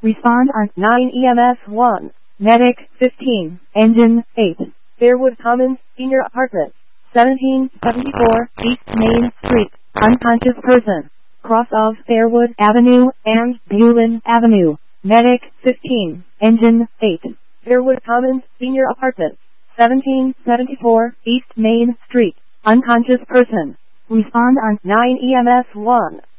Respond on 9 EMS 1. Medic 15. Engine 8. Fairwood Commons, Senior Apartment. 1774 East Main Street. Unconscious person. Cross of Fairwood Avenue and Bulin Avenue. Medic 15. Engine 8. Fairwood Commons, Senior Apartment. 1774 East Main Street. Unconscious person. Respond on 9 EMS 1.